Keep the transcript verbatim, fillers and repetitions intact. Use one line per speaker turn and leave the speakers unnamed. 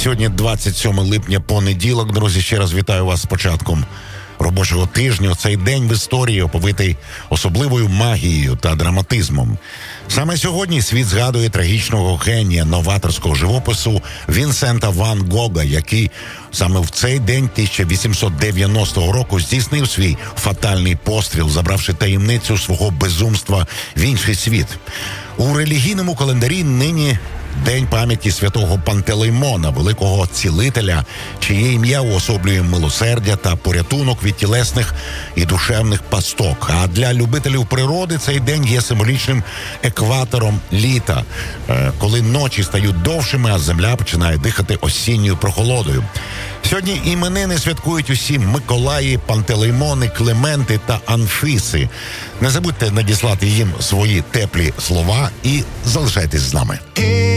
Сьогодні двадцять сьоме липня, понеділок. Друзі, ще раз вітаю вас з початком робочого тижня. Цей день в історії оповитий особливою магією та драматизмом. Саме сьогодні світ згадує трагічного генія новаторського живопису Вінсента Ван Гога, який саме в цей день тисяча вісімсот дев'яностого року здійснив свій фатальний постріл, забравши таємницю свого безумства в інший світ. У релігійному календарі нині День пам'яті святого Пантелеймона, великого цілителя, чиє ім'я уособлює милосердя та порятунок від тілесних і душевних пасток. А для любителів природи цей день є символічним екватором літа, коли ночі стають довшими, а земля починає дихати осінньою прохолодою. Сьогодні іменини святкують усі Миколаї, Пантелеймони, Клименти та Анфіси. Не забудьте надіслати їм свої теплі слова і залишайтесь з нами.